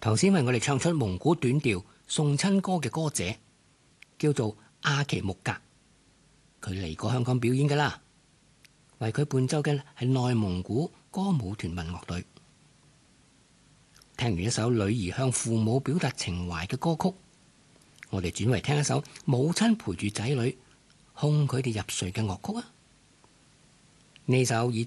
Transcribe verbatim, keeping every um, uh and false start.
頭先為我哋唱出蒙古短調送親歌嘅歌者叫做阿奇木格，佢嚟過香港表演噶啦。為佢伴奏嘅係內蒙古歌舞團民樂隊。聽完一首女兒向父母表達情懷嘅歌曲，我哋轉為聽一首母親陪住仔女哄佢哋入睡嘅樂曲啊！呢首以